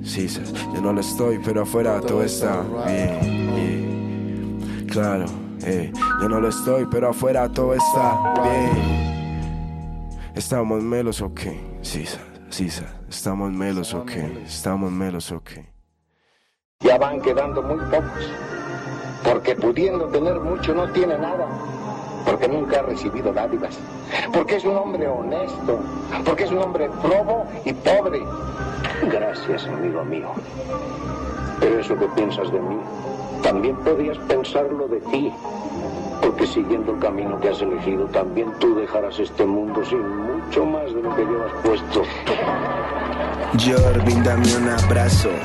sí, yo no lo estoy, pero afuera todo está bien. Claro, yo no lo estoy, pero afuera todo está bien. ¿Estamos melos o qué? Sí, ¿estamos melos o qué? ¿Estamos melos o qué? Ya van quedando muy pocos, porque pudiendo tener mucho no tiene nada, porque nunca ha recibido dádivas, porque es un hombre honesto, porque es un hombre probo y pobre. Gracias, amigo mío. Pero eso que piensas de mí, también podías pensarlo de ti, porque siguiendo el camino que has elegido, también tú dejarás este mundo sin mucho más de lo que llevas puesto. Jorvin, dame un abrazo.